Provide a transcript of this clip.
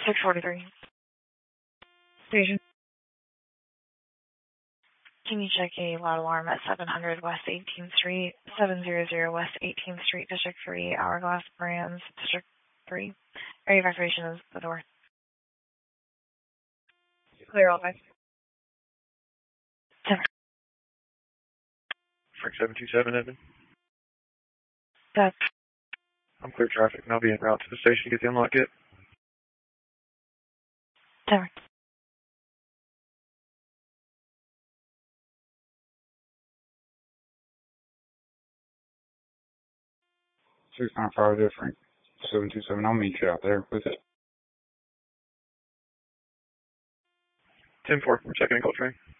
643. Station. Can you check a loud alarm at 700 West 18th Street, 700 West 18th Street, District 3, Hourglass Brands, District 3. Area evacuation is the door. Clear all guys. 10. Frank 727, Edmund. That's I'm clear traffic, and I'll be en route to the station to get the unlock kit. 10. 695 different. 727, I'll meet you out there with it. 10-4, we're checking in, Coltrane.